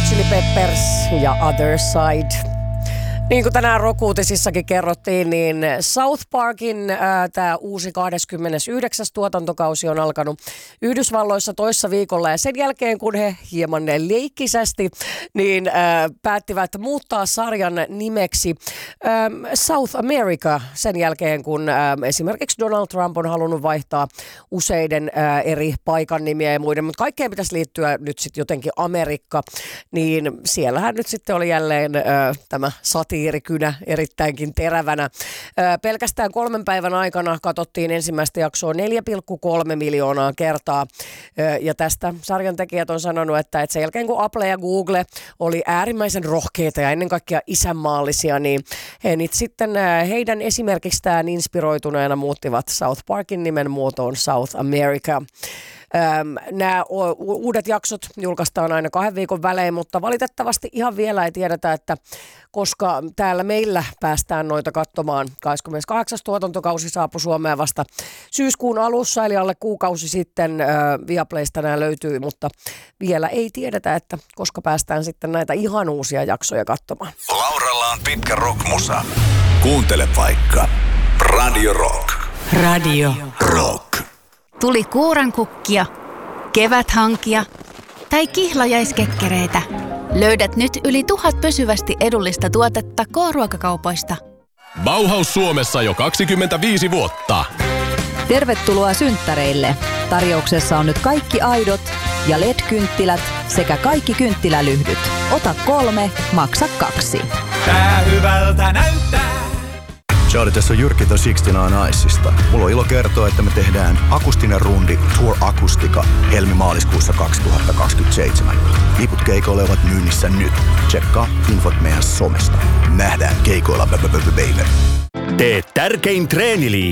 Chili Peppers ja Other Side. Niin kuin tänään Rock-uutisissakin kerrottiin, niin South Parkin tämä uusi 29. tuotantokausi on alkanut Yhdysvalloissa toissa viikolla. Ja sen jälkeen, kun he hieman leikkisästi, niin päättivät muuttaa sarjan nimeksi South America sen jälkeen, kun esimerkiksi Donald Trump on halunnut vaihtaa useiden eri paikan nimiä ja muiden. Mutta kaikkeen pitäisi liittyä nyt sitten jotenkin Amerikka, niin siellähän nyt sitten oli jälleen tämä satiirikynä erittäinkin terävänä. Pelkästään 3 päivän aikana katsottiin ensimmäistä jaksoa 4,3 miljoonaa kertaa. Ja tästä sarjan tekijät on sanonut, että sen jälkeen kun Apple ja Google oli äärimmäisen rohkeita ja ennen kaikkea isänmaallisia, niin he nyt sitten heidän esimerkiksi inspiroituneena muuttivat South Parkin nimen muotoon South America. Nämä uudet jaksot julkaistaan aina 2 viikon välein, mutta valitettavasti ihan vielä ei tiedetä, että koska täällä meillä päästään noita katsomaan. 28. tuotantokausi saapui Suomeen vasta syyskuun alussa, eli alle kuukausi sitten Viaplaysta nämä löytyy, mutta vielä ei tiedetä, että koska päästään sitten näitä ihan uusia jaksoja katsomaan. Lauralla on pitkä rockmusa. Kuuntele vaikka Radio Rock. Radio Rock. Tuli kuurankukkia, keväthankia tai kihlajaiskekkereitä. Löydät nyt yli 1000 pysyvästi edullista tuotetta K-ruokakaupoista. Bauhaus Suomessa jo 25 vuotta. Tervetuloa synttäreille. Tarjouksessa on nyt kaikki aidot ja LED-kynttilät sekä kaikki kynttilälyhdyt. Ota 3, maksa 2. Tää hyvältä näyttää. Ciao, tässä on Jyrki The 69 Icesta. Mulla on ilo kertoa, että me tehdään akustinen rundi Tour Akustika helmi-maaliskuussa 2027. Liput keikoille ovat myynnissä nyt. Tsekkaa infot meidän somesta. Nähdään keikoilla, baby. Tee tärkein treeniliike